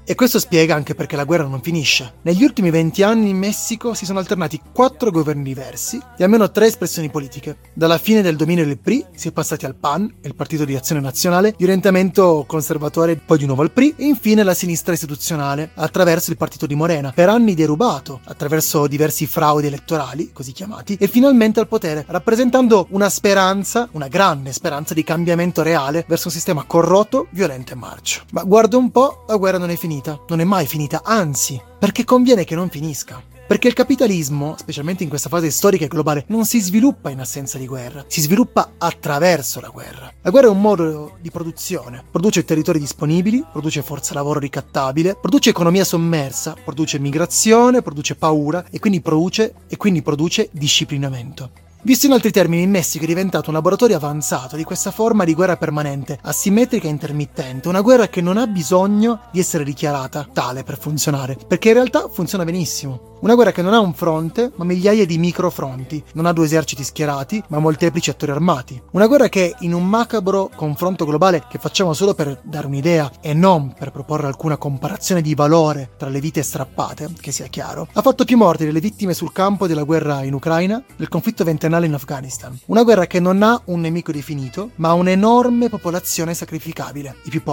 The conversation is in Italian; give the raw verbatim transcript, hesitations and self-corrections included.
E questo spiega anche perché la guerra non finisce. Negli ultimi venti anni in Messico si sono alternati quattro governi diversi e almeno tre espressioni politiche. Dalla fine del dominio del P R I si è passati al P A N, il Partito di Azione Nazionale, di orientamento conservatore, poi di nuovo al P R I, e infine la sinistra istituzionale, attraverso il partito di Morena, per anni derubato, attraverso diversi fraudi elettorali, così chiamati, e finalmente al potere, rappresentando una speranza, una grande speranza di cambiamento reale verso un sistema corrotto, violento e marcio. Ma guarda un po', la guerra non è finita, non è mai finita, anzi, perché conviene che non finisca. Perché il capitalismo, specialmente in questa fase storica e globale, non si sviluppa in assenza di guerra, si sviluppa attraverso la guerra. La guerra è un modo di produzione, produce territori disponibili, produce forza lavoro ricattabile, produce economia sommersa, produce migrazione, produce paura e quindi produce, e quindi produce disciplinamento. Visto in altri termini, il Messico è diventato un laboratorio avanzato di questa forma di guerra permanente, asimmetrica e intermittente, una guerra che non ha bisogno di essere dichiarata tale per funzionare, perché in realtà funziona benissimo. Una guerra che non ha un fronte, ma migliaia di microfronti, non ha due eserciti schierati, ma molteplici attori armati. Una guerra che, in un macabro confronto globale che facciamo solo per dare un'idea e non per proporre alcuna comparazione di valore tra le vite strappate, che sia chiaro, ha fatto più morti delle vittime sul campo della guerra in Ucraina, del conflitto ventennale in Afghanistan. Una guerra che non ha un nemico definito, ma un'enorme popolazione sacrificabile, i più